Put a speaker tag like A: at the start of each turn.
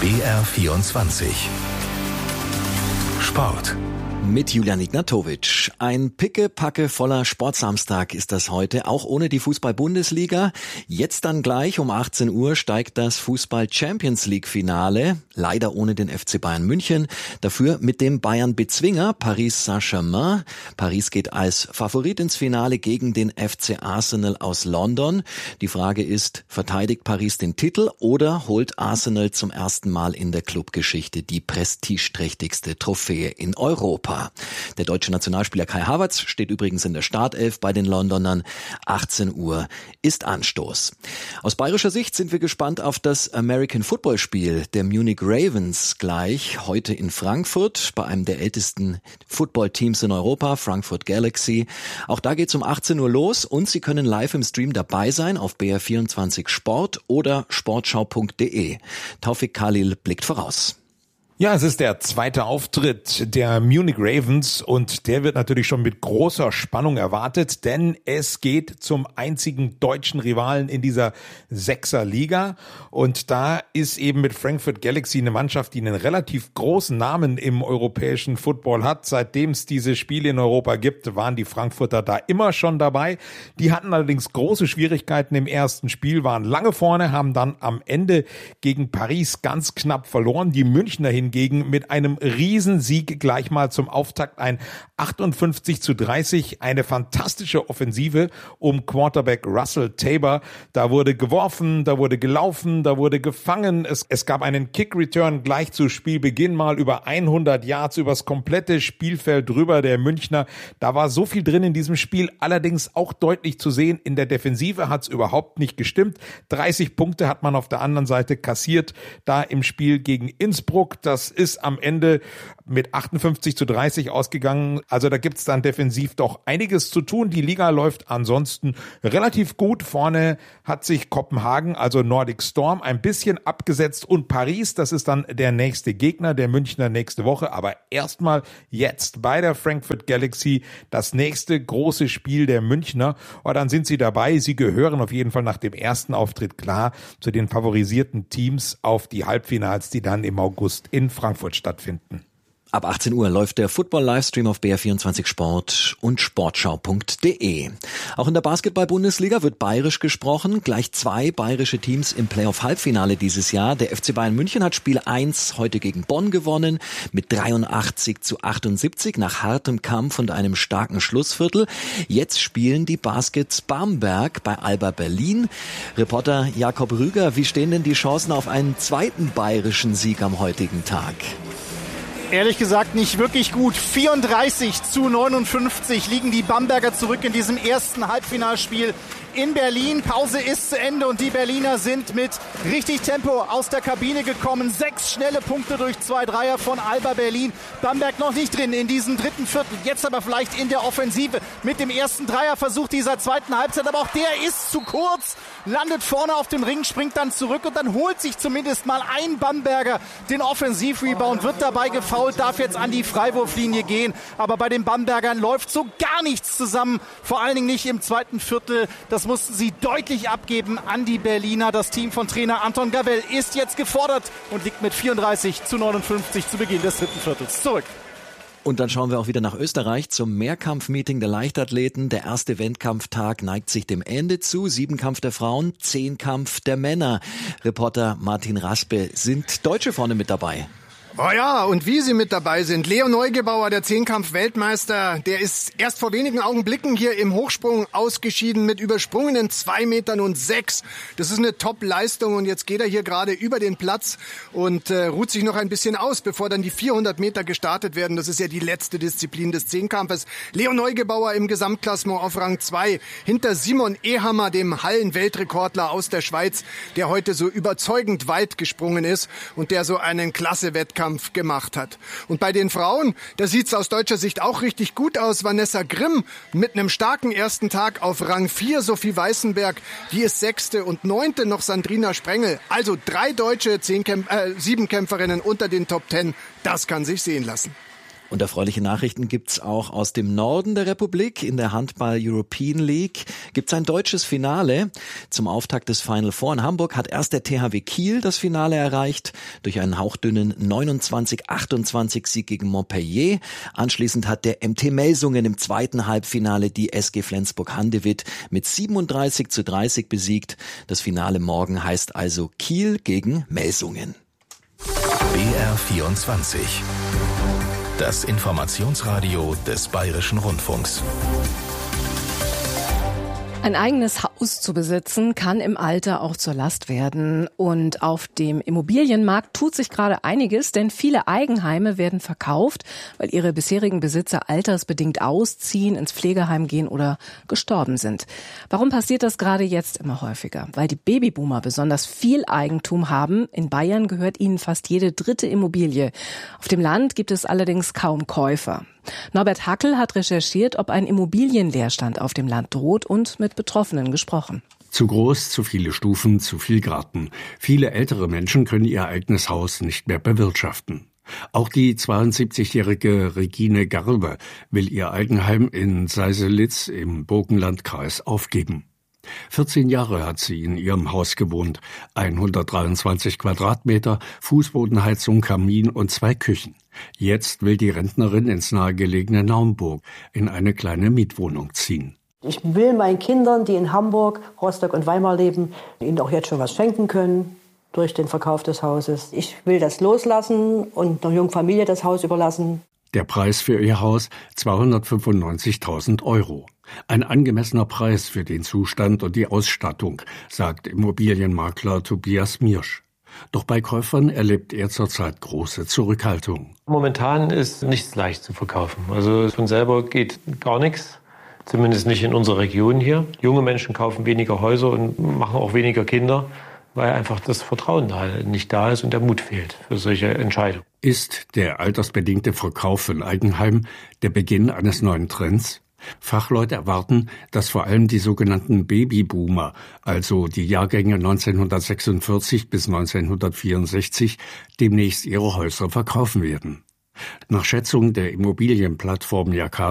A: BR24 Sport.
B: Mit Julian Ignatowitsch. Ein pickepacke voller Sportsamstag ist das heute, auch ohne die Fußball-Bundesliga. Jetzt dann gleich um 18 Uhr steigt das Fußball-Champions-League-Finale, leider ohne den FC Bayern München, dafür mit dem Bayern-Bezwinger Paris Saint-Germain. Paris geht als Favorit ins Finale gegen den FC Arsenal aus London. Die Frage ist, verteidigt Paris den Titel oder holt Arsenal zum ersten Mal in der Clubgeschichte die prestigeträchtigste Trophäe in Europa? Der deutsche Nationalspieler Kai Havertz steht übrigens in der Startelf bei den Londonern. 18 Uhr ist Anstoß. Aus bayerischer Sicht sind wir gespannt auf das American Football Spiel der Munich Ravens gleich heute in Frankfurt bei einem der ältesten Football-Teams in Europa, Frankfurt Galaxy. Auch da geht's um 18 Uhr los und Sie können live im Stream dabei sein auf BR24 Sport oder sportschau.de. Taufik Khalil blickt voraus.
C: Ja, es ist der zweite Auftritt der Munich Ravens und der wird natürlich schon mit großer Spannung erwartet, denn es geht zum einzigen deutschen Rivalen in dieser Sechser-Liga und da ist eben mit Frankfurt Galaxy eine Mannschaft, die einen relativ großen Namen im europäischen Football hat. Seitdem es diese Spiele in Europa gibt, waren die Frankfurter da immer schon dabei. Die hatten allerdings große Schwierigkeiten im ersten Spiel, waren lange vorne, haben dann am Ende gegen Paris ganz knapp verloren. Die Münchner hingegen mit einem Riesensieg gleich mal zum Auftakt, ein 58-30, eine fantastische Offensive um Quarterback Russell Tabor. Da wurde geworfen, da wurde gelaufen, da wurde gefangen. Es gab einen Kick-Return gleich zu Spielbeginn mal über 100 Yards übers komplette Spielfeld drüber der Münchner. Da war so viel drin in diesem Spiel, allerdings auch deutlich zu sehen, in der Defensive hat es überhaupt nicht gestimmt. 30 Punkte hat man auf der anderen Seite kassiert, da im Spiel gegen Innsbruck. Das ist am Ende mit 58-30 ausgegangen. Also da gibt's dann defensiv doch einiges zu tun. Die Liga läuft ansonsten relativ gut. Vorne hat sich Kopenhagen, also Nordic Storm, ein bisschen abgesetzt und Paris, das ist dann der nächste Gegner, der Münchner nächste Woche. Aber erstmal jetzt bei der Frankfurt Galaxy das nächste große Spiel der Münchner. Und dann sind sie dabei. Sie gehören auf jeden Fall nach dem ersten Auftritt klar zu den favorisierten Teams auf die Halbfinals, die dann im August in Frankfurt stattfinden.
B: Ab 18 Uhr läuft der Football-Livestream auf BR24 Sport und sportschau.de. Auch in der Basketball-Bundesliga wird bayerisch gesprochen. Gleich 2 bayerische Teams im Playoff-Halbfinale dieses Jahr. Der FC Bayern München hat Spiel 1 heute gegen Bonn gewonnen mit 83-78 nach hartem Kampf und einem starken Schlussviertel. Jetzt spielen die Baskets Bamberg bei Alba Berlin. Reporter Jakob Rüger, wie stehen denn die Chancen auf einen zweiten bayerischen Sieg am heutigen Tag?
D: Ehrlich gesagt nicht wirklich gut. 34-59 liegen die Bamberger zurück in diesem ersten Halbfinalspiel in Berlin. Pause ist zu Ende und die Berliner sind mit richtig Tempo aus der Kabine gekommen. 6 schnelle Punkte durch 2 Dreier von Alba Berlin. Bamberg noch nicht drin in diesem dritten Viertel. Jetzt aber vielleicht in der Offensive mit dem ersten Dreierversuch dieser zweiten Halbzeit. Aber auch der ist zu kurz. Landet vorne auf dem Ring, springt dann zurück und dann holt sich zumindest mal ein Bamberger den Offensivrebound. Wird dabei gefoult, darf jetzt an die Freiwurflinie gehen. Aber bei den Bambergern läuft so gar nichts zusammen. Vor allen Dingen nicht im zweiten Viertel. Das mussten sie deutlich abgeben an die Berliner. Das Team von Trainer Anton Gavell ist jetzt gefordert und liegt mit 34-59 zu Beginn des dritten Viertels zurück.
B: Und dann schauen wir auch wieder nach Österreich zum Mehrkampfmeeting der Leichtathleten. Der erste Wettkampftag neigt sich dem Ende zu. 7-Kampf der Frauen, 10-Kampf der Männer. Reporter Martin Raspe, sind Deutsche vorne mit dabei?
E: Oh ja, und wie sie mit dabei sind. Leo Neugebauer, der Zehnkampf-Weltmeister, der ist erst vor wenigen Augenblicken hier im Hochsprung ausgeschieden mit übersprungenen 2,06 Metern. Das ist eine Top-Leistung und jetzt geht er hier gerade über den Platz und ruht sich noch ein bisschen aus, bevor dann die 400 Meter gestartet werden. Das ist ja die letzte Disziplin des Zehnkampfes. Leo Neugebauer im Gesamtklassement auf Rang 2 hinter Simon Ehammer, dem Hallen-Weltrekordler aus der Schweiz, der heute so überzeugend weit gesprungen ist und der so einen Klasse-Wettkampf gemacht hat. Und bei den Frauen, da sieht's aus deutscher Sicht auch richtig gut aus. Vanessa Grimm mit einem starken ersten Tag auf Rang 4, Sophie Weißenberg, die ist 6. und 9. noch Sandrina Sprengel. Also 3 deutsche 7-Kämpferinnen unter den Top 10. Das kann sich sehen lassen.
B: Und erfreuliche Nachrichten gibt's auch aus dem Norden der Republik. In der Handball European League gibt's ein deutsches Finale. Zum Auftakt des Final Four in Hamburg hat erst der THW Kiel das Finale erreicht durch einen hauchdünnen 29-28 Sieg gegen Montpellier. Anschließend hat der MT Melsungen im zweiten Halbfinale die SG Flensburg-Handewitt mit 37-30 besiegt. Das Finale morgen heißt also Kiel gegen Melsungen.
A: BR24. Das Informationsradio des Bayerischen Rundfunks.
F: Ein eigenes Haus zu besitzen, kann im Alter auch zur Last werden. Und auf dem Immobilienmarkt tut sich gerade einiges, denn viele Eigenheime werden verkauft, weil ihre bisherigen Besitzer altersbedingt ausziehen, ins Pflegeheim gehen oder gestorben sind. Warum passiert das gerade jetzt immer häufiger? Weil die Babyboomer besonders viel Eigentum haben. In Bayern gehört ihnen fast jede dritte Immobilie. Auf dem Land gibt es allerdings kaum Käufer. Norbert Hackel hat recherchiert, ob ein Immobilienleerstand auf dem Land droht und mit Betroffenen gesprochen.
G: Zu groß, zu viele Stufen, zu viel Garten. Viele ältere Menschen können ihr eigenes Haus nicht mehr bewirtschaften. Auch die 72-jährige Regine Garbe will ihr Eigenheim in Seiselitz im Burgenlandkreis aufgeben. 14 Jahre hat sie in ihrem Haus gewohnt. 123 Quadratmeter, Fußbodenheizung, Kamin und 2 Küchen. Jetzt will die Rentnerin ins nahegelegene Naumburg in eine kleine Mietwohnung ziehen.
H: Ich will meinen Kindern, die in Hamburg, Rostock und Weimar leben, ihnen auch jetzt schon was schenken können durch den Verkauf des Hauses. Ich will das loslassen und einer jungen Familie das Haus überlassen.
G: Der Preis für ihr Haus 295.000 €. Ein angemessener Preis für den Zustand und die Ausstattung, sagt Immobilienmakler Tobias Miersch. Doch bei Käufern erlebt er zurzeit große Zurückhaltung.
I: Momentan ist nichts leicht zu verkaufen. Also von selber geht gar nichts, zumindest nicht in unserer Region hier. Junge Menschen kaufen weniger Häuser und machen auch weniger Kinder, weil einfach das Vertrauen da nicht da ist und der Mut fehlt für solche Entscheidungen.
G: Ist der altersbedingte Verkauf von Eigenheim der Beginn eines neuen Trends? Fachleute erwarten, dass vor allem die sogenannten Babyboomer, also die Jahrgänge 1946 bis 1964, demnächst ihre Häuser verkaufen werden. Nach Schätzung der Immobilienplattform Jacasa